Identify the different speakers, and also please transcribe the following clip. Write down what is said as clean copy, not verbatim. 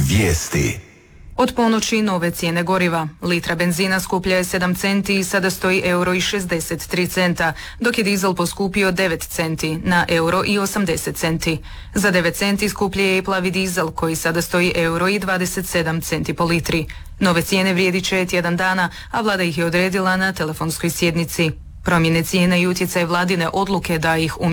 Speaker 1: Vijesti.
Speaker 2: Od ponoći nove cijene goriva. Litra benzina skuplja je 7 centi i sada stoji €1,63, dok je dizel poskupio 9 centi na €1,80. Za 9 centi skuplje je i plavi dizel koji sada stoji €1,27 po litri. Nove cijene vrijedit će tjedan dana, a vlada ih je odredila na telefonskoj sjednici. Promjene cijena i utjecaj vladine odluke da ih